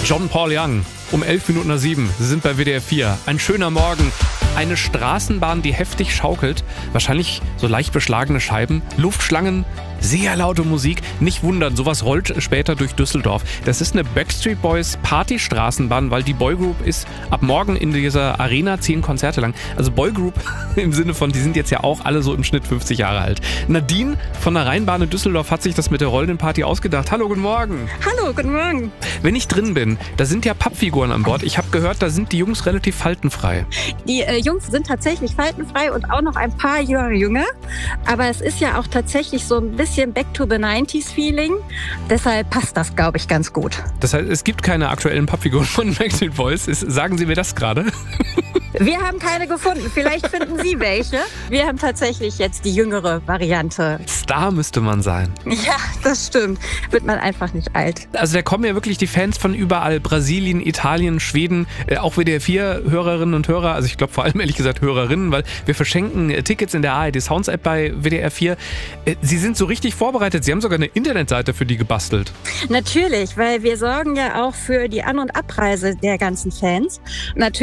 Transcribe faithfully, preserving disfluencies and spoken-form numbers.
John Paul Young, um elf Minuten nach sieben. Sie sind bei W D R vier. Ein schöner Morgen. Eine Straßenbahn, die heftig schaukelt. Wahrscheinlich so leicht beschlagene Scheiben. Luftschlangen. Sehr laute Musik. Nicht wundern, sowas rollt später durch Düsseldorf. Das ist eine Backstreet Boys Partystraßenbahn, weil die Boygroup ist ab morgen in dieser Arena zehn Konzerte lang. Also Boygroup im Sinne von, die sind jetzt ja auch alle so im Schnitt fünfzig Jahre alt. Nadine von der Rheinbahn in Düsseldorf hat sich das mit der rollenden Party ausgedacht. Hallo, guten Morgen. Hallo, guten Morgen. Wenn ich drin bin, da sind ja Pappfiguren an Bord. Ich habe gehört, da sind die Jungs relativ faltenfrei. Die äh, Jungs sind tatsächlich faltenfrei und auch noch ein paar Jahre jünger. Aber es ist ja auch tatsächlich so ein bisschen Back to the nineties Feeling. Deshalb passt das, glaube ich, ganz gut. Das heißt, es gibt keine aktuellen Pappfiguren von Backstreet Boys. Ist, sagen Sie mir das gerade? Wir haben keine gefunden. Vielleicht finden Sie welche. Wir haben tatsächlich jetzt die jüngere Variante. Star müsste man sein. Ja, das stimmt. Wird man einfach nicht alt. Also da kommen ja wirklich die Fans von überall. Brasilien, Italien, Schweden, äh, auch W D R vier Hörerinnen und Hörer. Also ich glaube vor allem ehrlich gesagt Hörerinnen, weil wir verschenken äh, Tickets in der A R D Sounds App bei W D R vier. Äh, Sie sind so richtig vorbereitet. Sie haben sogar eine Internetseite für die gebastelt. Natürlich, weil wir sorgen ja auch für die An- und Abreise der ganzen Fans. Natürlich